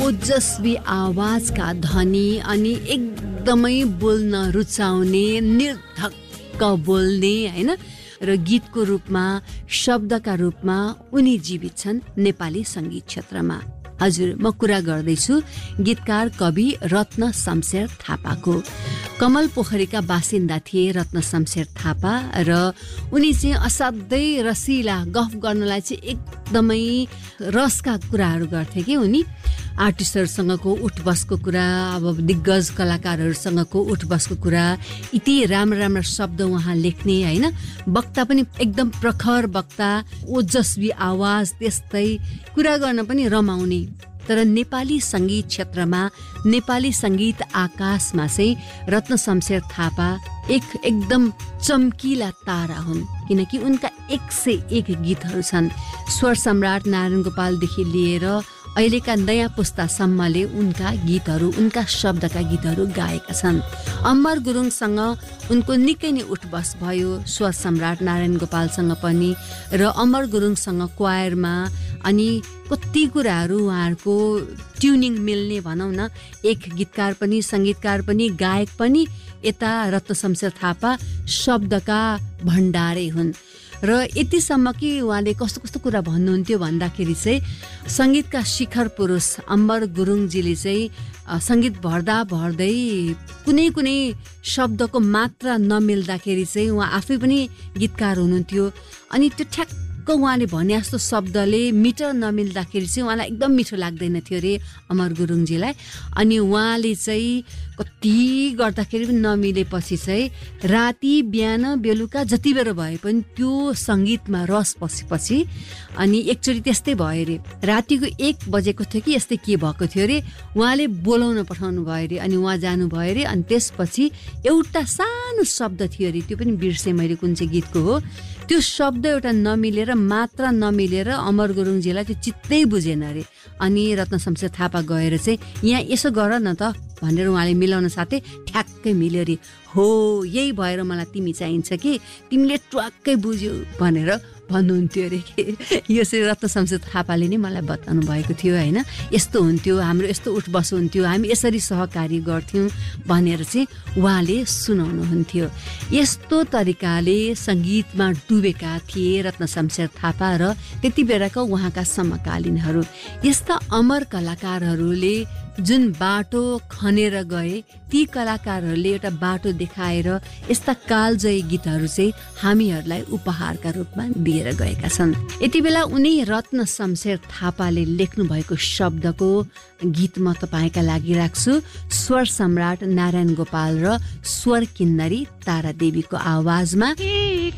ओजस्वी आवाजका धनी अनि एकदमै बोल्न रुचाउने, निर्धक्क बोल्ने हैन र गीतको रूपमा, शब्दका रूपमा उनी जीवित छन् नेपाली संगीत क्षेत्रमा। हजुर, म कुरा गर्दैछु गीतकार कवि रत्न शमशेर थापाको। कमल पोखरीका बासिन्दा थिए रत्न शमशेर थापा र उनी चाहिँ असाध्यै रसिला, गफ गर्नलाई चाहिँ एकदमै रसका कुराहरू गर्थे कि उनी। आर्टिस्टहरूसँगको उठबसको कुरा, अब दिग्गज कलाकारहरूसँगको उठबसको कुरा, यति राम्रो राम्रो शब्द उहाँ लेख्ने हैन। वक्ता पनि एकदम प्रखर वक्ता, ओजस्वी आवाज, त्यस्तै कुरा गर्न पनि रमाउने। तर नेपाली संगीत क्षेत्रमा, नेपाली संगीत आकाशमा चाहिँ रत्न शमशेर थापा एकदम चम्किला तारा हुन्, किनकि उनका 101 गीतहरू छन्। स्वर सम्राट नारायण गोपालदेखि लिएर अहिलेका नयाँ पुस्तासम्मले उनका गीतहरू, उनका शब्दका गीतहरू गाएका छन्। अमर गुरुङसँग उनको निकै नै उठबस भयो, स्वर सम्राट नारायण गोपालसँग पनि, र अमर गुरुङसँग क्वायरमा। अनि कति कुराहरू उहाँहरूको ट्युनिङ मिल्ने भनौँ न, एक गीतकार पनि, सङ्गीतकार पनि, गायक पनि। यता रत्न शमशेर थापा शब्दका भण्डारै हुन्। र यतिसम्म कि उहाँले कस्तो कस्तो कुरा भन्नुहुन्थ्यो भन्दाखेरि चाहिँ सङ्गीतका शिखर पुरुष अमर गुरुङजीले चाहिँ सङ्गीत भर्दा भर्दै कुनै कुनै शब्दको मात्रा नमिल्दाखेरि चाहिँ उहाँ आफै पनि गीतकार हुनुहुन्थ्यो। अनि त्यो ठ्याक्क उहाँले भने जस्तो शब्दले मिटर नमिल्दाखेरि चाहिँ उहाँलाई एकदम मिठो लाग्दैन थियो अरे अमर गुरुङजीलाई। अनि उहाँले चाहिँ कति गर्दाखेरि पनि नमिलेपछि चाहिँ राति बिहान बेलुका जति बेर भए पनि त्यो सङ्गीतमा रस पसेपछि अनि एकचोटि त्यस्तै भयो अरे। रातिको 1 बजेको थियो कि यस्तै के भएको थियो अरे, उहाँले बोलाउन पठाउनु भयो अरे। अनि उहाँ जानुभयो अरे। अनि त्यसपछि एउटा सानो शब्द थियो अरे, त्यो पनि बिर्सेँ मैले कुन चाहिँ गीतको हो। त्यो शब्द एउटा नमिलेर, मात्रा नमिलेर अमर गुरुङजीलाई त्यो चित्तै बुझेन अरे। अनि रत्न शमशेर थापा गएर चाहिँ यहाँ यसो गर न त भनेर उहाँले मिलाउन साथै ठ्याक्कै मिल्यो अरे। हो, यही भएर मलाई तिमी चाहिन्छ कि, तिमीले ट्वाक्कै बुझ्यौ भनेर भन्नुहुन्थ्यो अरे कि। यो चाहिँ रत्न शमशेर थापाले नै मलाई बताउनु भएको थियो हैन। यस्तो हुन्थ्यो, हाम्रो यस्तो उठबस हुन्थ्यो, हामी यसरी सहकारी गर्थ्यौँ भनेर चाहिँ उहाँले सुनाउनुहुन्थ्यो। यस्तो तरिकाले सङ्गीतमा डुबेका थिए रत्न शमशेर थापा र त्यति बेलाका उहाँका समकालीनहरू। यस्ता अमर कलाकारहरूले जुन बाटो खनेर गए, ती कलाकारहरूले एउटा बाटो देखाएर यस्ता कालजयी गीतहरू चाहिँ हामीहरूलाई उपहारका रूपमा दिएर गएका छन्। यति बेला उनी रत्न शमशेर थापाले लेख्नु भएको शब्दको गीत म तपाईँका लागि राख्छु। स्वर सम्राट नारायण गोपाल र स्वर किन्नरी तारा देवीको आवाजमा